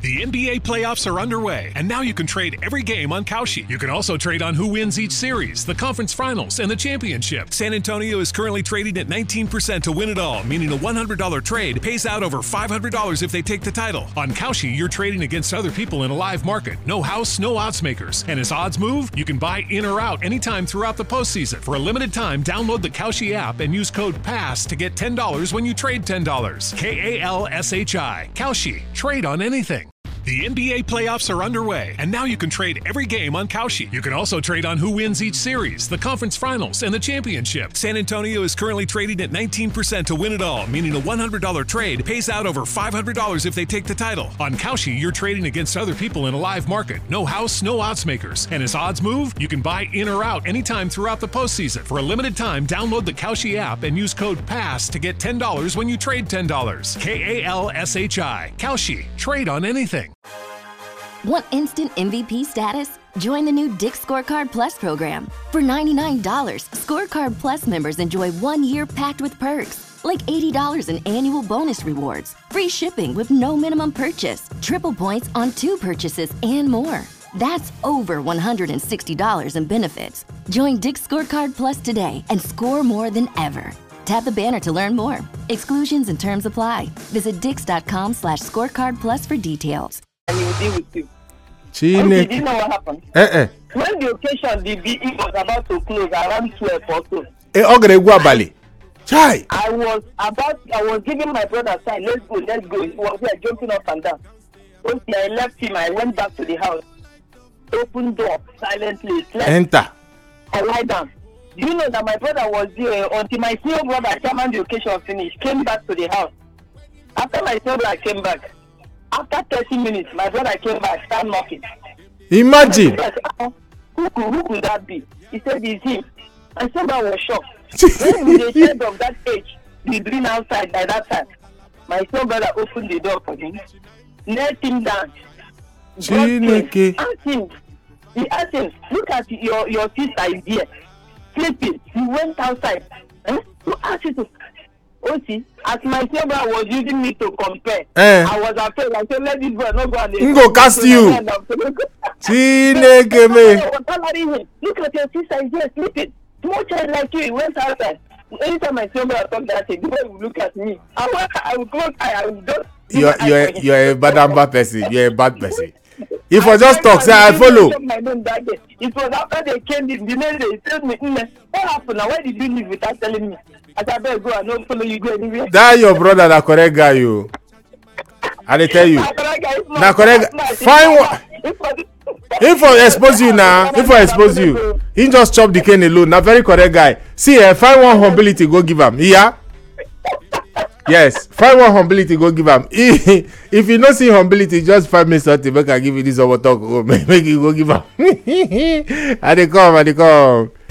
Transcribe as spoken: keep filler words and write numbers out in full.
The N B A playoffs are underway, and now you can trade every game on Kalshi. You can also trade on who wins each series, the conference finals, and the championship. San Antonio is currently trading at nineteen percent to win it all, meaning a one hundred dollars trade pays out over five hundred dollars if they take the title. On Kalshi, you're trading against other people in a live market. No house, no odds makers. And as odds move, you can buy in or out anytime throughout the postseason. For a limited time, download the Kalshi app and use code PASS to get ten dollars when you trade ten dollars. K A L S H I. Kalshi. Trade on anything. The N B A playoffs are underway, and now you can trade every game on Kalshi. You can also trade on who wins each series, the conference finals, and the championship. San Antonio is currently trading at nineteen percent to win it all, meaning a one hundred dollars trade pays out over five hundred dollars if they take the title. On Kalshi, you're trading against other people in a live market. No house, no odds makers. And as odds move, you can buy in or out anytime throughout the postseason. For a limited time, download the Kalshi app and use code PASS to get ten dollars when you trade ten dollars. K A L S H I. Kalshi. Trade on anything. Want instant M V P status? Join the new Dick's Scorecard Plus program. For ninety-nine dollars, Scorecard Plus members enjoy one year packed with perks, like eighty dollars in annual bonus rewards, free shipping with no minimum purchase, triple points on two purchases, and more. That's over one hundred sixty dollars in benefits. Join Dick's Scorecard Plus today and score more than ever. Tap the banner to learn more. Exclusions and terms apply. Visit dix.com slash scorecard plus for details. And he will deal with you. Chine. Okay, do you know what happened? Eh eh. When the occasion, the B E was about to close around twelve or so. Eh, ogre guabali. Chai. I was about, I was giving my brother sign, let's go, let's go. He was there jumping up and down. Once I left him, I went back to the house. Open door, silently, slept. Enter. I lie down. Do you know that my brother was there until my senior brother, Chairman, the occasion finished, came back to the house. After my senior brother came back, after thirty minutes, my brother came back, started knocking. Imagine. Said, oh, who, could, who could that be? He said, it's him. I said, I was shocked. When we the child of that age, the green outside by that time, my son brother opened the door for him, knelt him down. Chineke. Asked him, he asked him, look at your, your sister is here, sleeping. He went outside. Eh? Who asked you to? Oh, see, as my son brother was using me to compare, eh. I was afraid. I said, let this boy not go and go cast you. Chineke me. Look at your sister is here sleeping. Small child like you, he went outside. Anytime my son brother talk that thing, the boy will look at me. I will, I will close eye, I will just. You're you're you're a bad bad person. You're a bad person. If I just talk, say I follow. It was after they came in, the next day he told me, what happened now? Why did you leave without telling me? I said, I better go and not follow you go anywhere. That your brother, that correct guy, you. I dey tell you. Now correct. Fine one. If I expose you now, if I expose you, he just chop the cane alone. Now very correct guy. See, uh, find one humility, go give him. Yeah. Yes, find one humility, go give him. If you don't see humility, just five minutes to make I give you this over talk. Make you go give him. I dey come, I dey come.